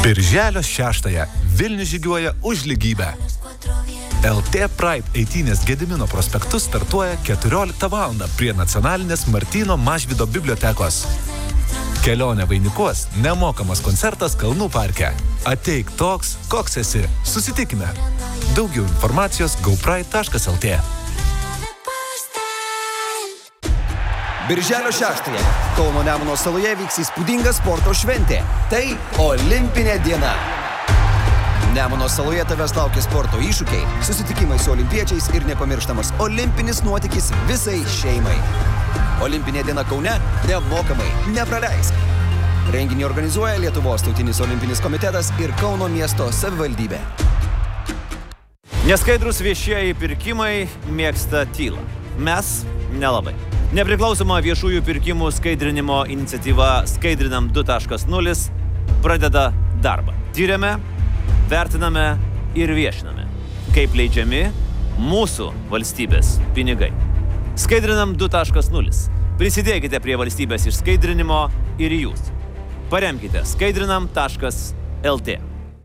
Birželio 6-ąją Vilnius žygiuoja už lygybę. LT Pride eitynės Gedimino prospektu startuoja 14 val. Prie nacionalinės Martyno Mažvydo bibliotekos. Kelionę vainikuos nemokamas koncertas Kalnų parke. Ateik toks, koks esi. Susitikime. Daugiau informacijos gopride.lt. Birželio 6-ąją Kauno Nemuno saloje vyks įspūdinga sporto šventė. Tai Olimpinė diena. Nemuno saloje tavęs laukia sporto iššūkiai, susitikimai su olimpiečiais ir nepamirštamas olimpinis nuotykis visai šeimai. Olimpinė diena Kaune nemokamai, nepraleisk. Renginį organizuoja Lietuvos tautinis olimpinis komitetas ir Kauno miesto savivaldybė. Neskaidrus viešieji pirkimai mėgsta tylą. Mes nelabai. Nepriklausoma viešųjų pirkimų skaidrinimo iniciatyva Skaidrinam 2.0 pradeda darbą. Tyrėme, vertiname ir viešiname, kaip leidžiami mūsų valstybės pinigai. Skaidrinam 2.0. Prisidėkite prie valstybės išskaidrinimo ir jūs. Paremkite skaidrinam.lt.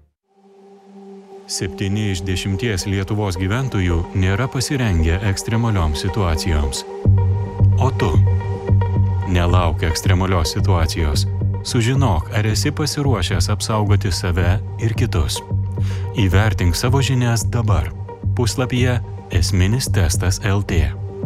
7 iš 10 Lietuvos gyventojų nėra pasirengę ekstremalioms situacijoms. O tu? Nelauk ekstremalios situacijos. Sužinok, ar esi pasiruošęs apsaugoti save ir kitus. Įvertink savo žinias dabar. Puslapyje Esminis testas LT.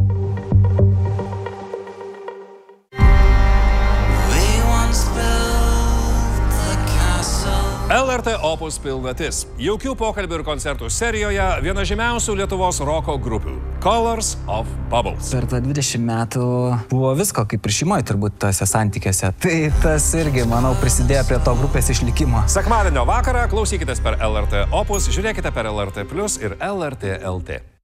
LRT Opus pilnatis. Jaukių pokalbių ir koncertų serijoje viena žymiausių Lietuvos roko grupių – Colors of Bubbles. Per tą 20 metų buvo visko, kaip ir šeimoje turbūt tose santykiuose. Tai tas irgi, manau, prisidėjo prie to grupės išlikimo. Sekmadienio vakarą klausykitės per LRT Opus, žiūrėkite per LRT Plus ir LRT LT.